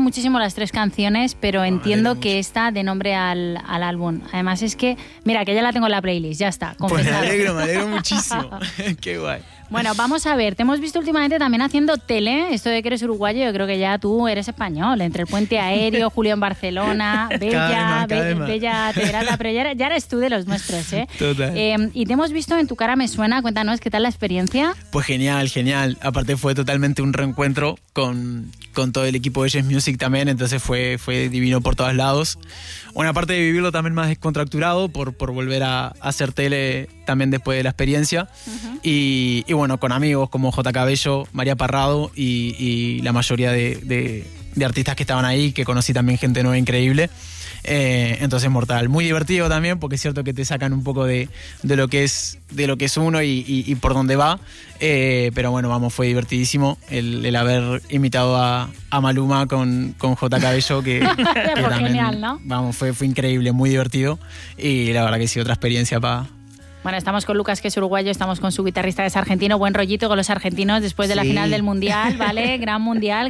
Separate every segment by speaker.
Speaker 1: muchísimo las 3 canciones, pero entiendo que esta dé nombre al álbum. Además es que, mira, que ya la tengo en la playlist, ya está, confesado.
Speaker 2: Pues me alegro muchísimo. Qué guay.
Speaker 1: Bueno, vamos a ver, te hemos visto últimamente también haciendo tele, esto de que eres uruguayo, yo creo que ya tú eres español, entre el Puente Aéreo, Julio en Barcelona, Bella, Bella Tegrata, pero ya eres tú de los nuestros, ¿eh?
Speaker 2: Total.
Speaker 1: Y te hemos visto en Tu cara me suena, cuéntanos, ¿qué tal la experiencia?
Speaker 2: Pues genial. Aparte fue totalmente un reencuentro con todo el equipo de Yes Music también, entonces fue divino por todos lados. Una parte de vivirlo también más descontracturado por volver a hacer tele también después de la experiencia. Uh-huh. Y bueno, con amigos como J. Cabello, María Parrado y la mayoría de artistas que estaban ahí, que conocí también gente nueva increíble. Entonces mortal, muy divertido también, porque es cierto que te sacan un poco de lo que es uno y por dónde va, pero bueno, vamos, fue divertidísimo el haber imitado a Maluma con J. Cabello, que también,
Speaker 1: genial, ¿no?
Speaker 2: Vamos, fue increíble, muy divertido, y la verdad que sí, otra experiencia para...
Speaker 1: Bueno, estamos con Lucas, que es uruguayo, estamos con su guitarrista, que es argentino, buen rollito con los argentinos después de la final del Mundial, ¿vale? Gran mundial.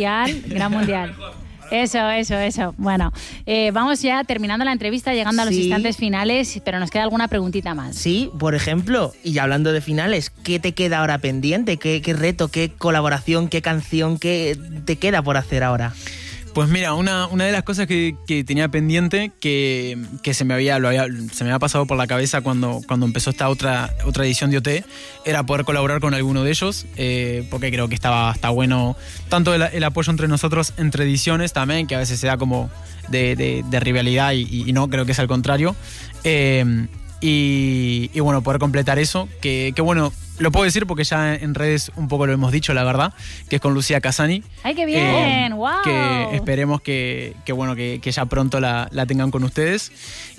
Speaker 1: Eso. Bueno, vamos ya terminando la entrevista, llegando a los instantes finales, pero nos queda alguna preguntita más.
Speaker 3: Sí, por ejemplo, y hablando de finales, ¿qué te queda ahora pendiente? ¿Qué reto, qué colaboración, qué canción, qué te queda por hacer ahora?
Speaker 2: Pues mira, una de las cosas que tenía pendiente, que se me había pasado por la cabeza cuando empezó esta otra edición de OT, era poder colaborar con alguno de ellos, porque creo que está bueno tanto el apoyo entre nosotros, entre ediciones también, que a veces se da como de rivalidad y no, creo que es al contrario. Y bueno, poder completar eso, que bueno, lo puedo decir porque ya en redes un poco lo hemos dicho, la verdad, que es con Lucía Casani.
Speaker 1: ¡Ay, qué bien! ¡Wow!
Speaker 2: Que esperemos que ya pronto la tengan con ustedes.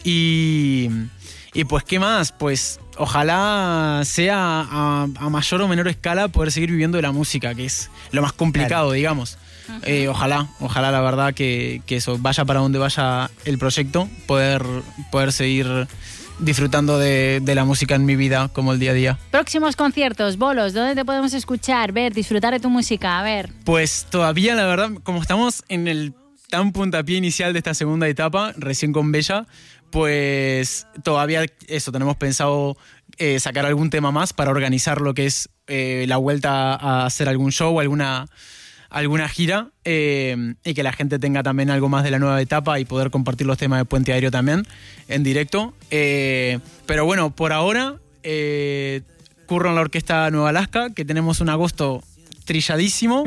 Speaker 2: Y pues, ¿qué más? Pues ojalá sea a mayor o menor escala poder seguir viviendo de la música, que es lo más complicado, digamos. Uh-huh. Ojalá la verdad que eso vaya para donde vaya el proyecto, poder seguir disfrutando de la música en mi vida como el día a día.
Speaker 1: Próximos conciertos, bolos, ¿dónde te podemos escuchar, ver, disfrutar de tu música? A ver.
Speaker 2: Pues todavía, la verdad, como estamos en el tan puntapié inicial de esta segunda etapa, recién con Bella, pues todavía eso, tenemos pensado sacar algún tema más para organizar lo que es la vuelta a hacer algún show, alguna gira, y que la gente tenga también algo más de la nueva etapa y poder compartir los temas de Puente Aéreo también en directo. Pero bueno, por ahora curro en la Orquesta Nueva Alaska, que tenemos un agosto trilladísimo.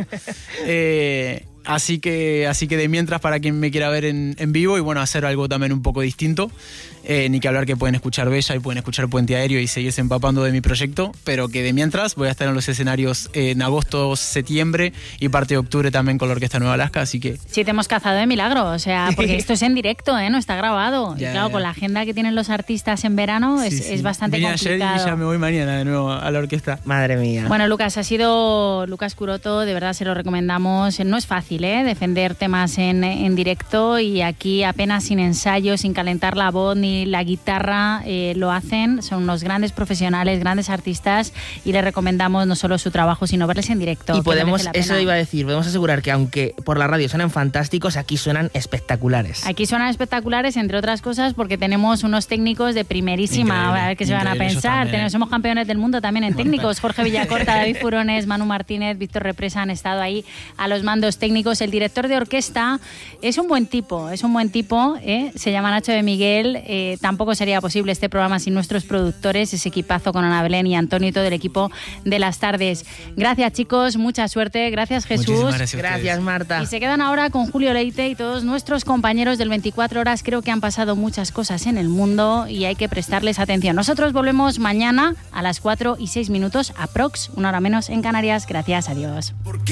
Speaker 2: Así que de mientras, para quien me quiera ver en vivo, y bueno, hacer algo también un poco distinto. Ni que hablar que pueden escuchar Bella y pueden escuchar Puente Aéreo y seguirse empapando de mi proyecto, pero que de mientras voy a estar en los escenarios en agosto, septiembre y parte de octubre también con la Orquesta Nueva Alaska, así que...
Speaker 1: Sí, te hemos cazado de milagro, o sea, porque esto es en directo, no está grabado. Y claro, con la agenda que tienen los artistas en verano es bastante
Speaker 2: Vine
Speaker 1: complicado.
Speaker 2: ayer y ya me voy mañana de nuevo a la orquesta.
Speaker 3: Madre mía.
Speaker 1: Bueno, Lucas, ha sido Lucas Curoto, de verdad se lo recomendamos. No es fácil, defender temas en directo, y aquí apenas sin ensayo, sin calentar la voz ni la guitarra, lo hacen. Son unos grandes profesionales, grandes artistas, y les recomendamos no solo su trabajo, sino verles en directo.
Speaker 3: Y podemos, eso iba a decir, podemos asegurar que aunque por la radio suenan fantásticos, aquí suenan espectaculares.
Speaker 1: Aquí suenan espectaculares, entre otras cosas, porque tenemos unos técnicos de primerísima. A ver qué se van a pensar. Somos campeones del mundo también en técnicos. Jorge Villacorta, David Furones, Manu Martínez, Víctor Represa han estado ahí a los mandos técnicos. El director de orquesta es un buen tipo, se llama Nacho de Miguel. Tampoco sería posible este programa sin nuestros productores, ese equipazo con Ana Belén y Antonio y todo el equipo de las tardes. Gracias, chicos, mucha suerte. Gracias, Jesús.
Speaker 3: Gracias, Marta.
Speaker 1: Y se quedan ahora con Julio Leite y todos nuestros compañeros del 24 horas. Creo que han pasado muchas cosas en el mundo y hay que prestarles atención. Nosotros volvemos mañana a las 4:06 aprox, 1 hora menos en Canarias. Gracias, adiós.